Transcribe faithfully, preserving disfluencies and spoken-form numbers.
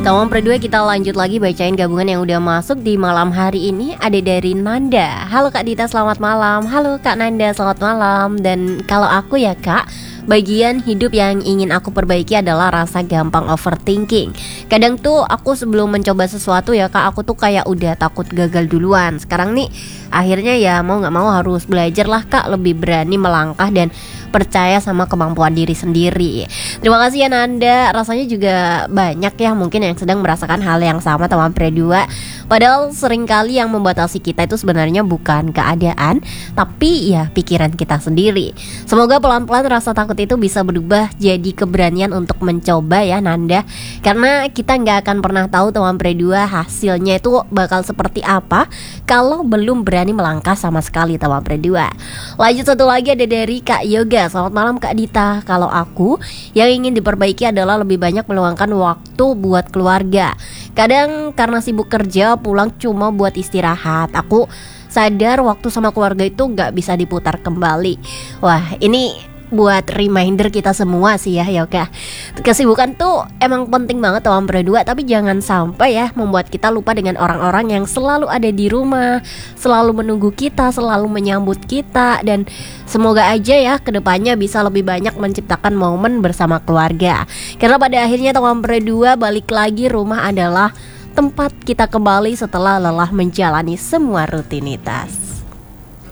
Tolong berdua kita lanjut lagi bacain gabungan yang udah masuk di malam hari ini. Ada dari Nanda. Halo Kak Dita, selamat malam. Halo Kak Nanda, selamat malam. Dan kalau aku ya Kak, bagian hidup yang ingin aku perbaiki adalah rasa gampang overthinking. Kadang tuh aku sebelum mencoba sesuatu ya Kak, aku tuh kayak udah takut gagal duluan. Sekarang nih akhirnya ya mau gak mau harus belajar lah Kak, lebih berani melangkah dan percaya sama kemampuan diri sendiri. Terima kasih ya Nanda. Rasanya juga banyak ya mungkin yang sedang merasakan hal yang sama teman berdua. Padahal seringkali yang membatasi kita itu sebenarnya bukan keadaan, tapi ya pikiran kita sendiri. Semoga pelan-pelan rasa takut itu bisa berubah jadi keberanian untuk mencoba ya Nanda. Karena kita nggak akan pernah tahu teman berdua hasilnya itu bakal seperti apa kalau belum berani melangkah sama sekali teman berdua. Lanjut satu lagi ada dari Kak Yoga. Selamat malam Kak Dita. Kalau aku yang ingin diperbaiki adalah lebih banyak meluangkan waktu buat keluarga. Kadang karena sibuk kerja pulang cuma buat istirahat. Aku sadar waktu sama keluarga itu gak bisa diputar kembali. Wah ini buat reminder kita semua sih ya Yoga. Kesibukan tuh emang penting banget teman berdua, tapi jangan sampai ya membuat kita lupa dengan orang-orang yang selalu ada di rumah, selalu menunggu kita, selalu menyambut kita. Dan semoga aja ya kedepannya bisa lebih banyak menciptakan momen bersama keluarga. Karena pada akhirnya teman berdua balik lagi rumah adalah tempat kita kembali setelah lelah menjalani semua rutinitas.